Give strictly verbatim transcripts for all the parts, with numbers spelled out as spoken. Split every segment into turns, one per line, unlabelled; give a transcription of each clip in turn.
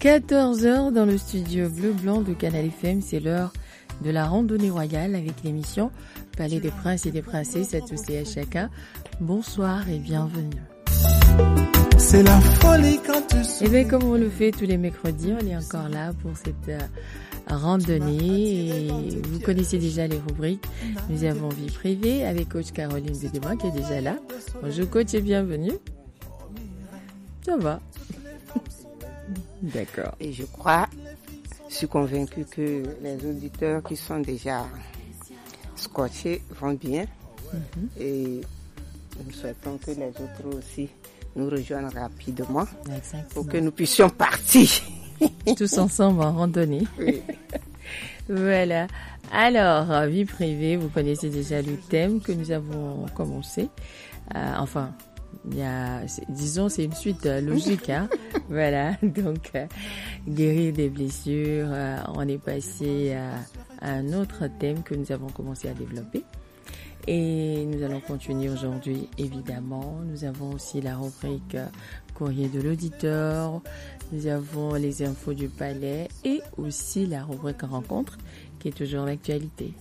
quatorze heures dans le studio bleu-blanc de Canal F M, c'est l'heure de la randonnée royale avec l'émission Palais des Princes et des Princesses à tous et à chacun. Bonsoir et bienvenue.
C'est la folie quand tu
Et bien comme on le fait tous les mercredis, on est encore là pour cette euh, randonnée et vous connaissez déjà les rubriques. Nous avons vie privée avec coach Caroline Bédéma qui est déjà là. Bonjour coach et bienvenue. Ça va. D'accord.
Et je crois, je suis convaincue que les auditeurs qui sont déjà scotchés vont bien. Mm-hmm. Et nous souhaitons que les autres aussi nous rejoignent rapidement. Exactement. Pour que nous puissions partir.
Tous ensemble en randonnée. Oui. Voilà. Alors, vie privée, vous connaissez déjà le thème que nous avons commencé. Euh, enfin, il y a, disons, c'est une suite euh, logique, hein. Voilà. Donc, euh, guérir des blessures. Euh, on est passé à, à un autre thème que nous avons commencé à développer. Et nous allons continuer aujourd'hui, évidemment. Nous avons aussi la rubrique euh, courrier de l'auditeur. Nous avons les infos du palais et aussi la rubrique rencontre qui est toujours l'actualité.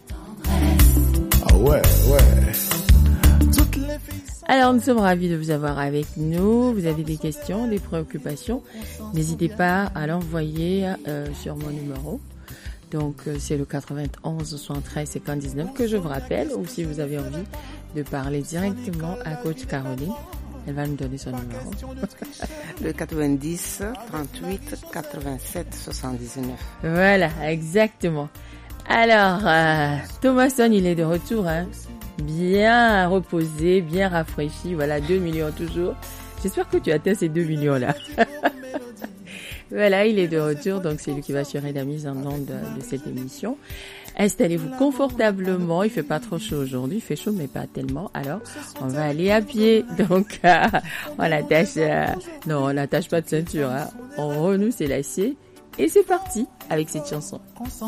Ah ouais, ouais.
Alors, nous sommes ravis de vous avoir avec nous. Vous avez des questions, des préoccupations. N'hésitez pas à l'envoyer euh, sur mon numéro. Donc, euh, c'est le quatre-vingt-onze soixante-treize cinquante-dix-neuf que je vous rappelle. Ou si vous avez envie de parler directement à coach Caroline, elle va nous donner son numéro.
Le quatre-vingt-dix trente-huit quatre-vingt-sept soixante-dix-neuf.
Voilà, exactement. Alors, euh, Thomasson, il est de retour, hein. Bien reposé, bien rafraîchi. Voilà, deux millions toujours. J'espère que tu atteins ces deux millions-là. Voilà, il est de retour, donc c'est lui qui va assurer la mise en onde de, de cette émission. Installez-vous confortablement, il fait pas trop chaud aujourd'hui, il fait chaud mais pas tellement. Alors, on va aller à pied. Donc, euh, on attache, euh, non, on n'attache pas de ceinture, hein. On renoue ses lacets et c'est parti avec cette chanson.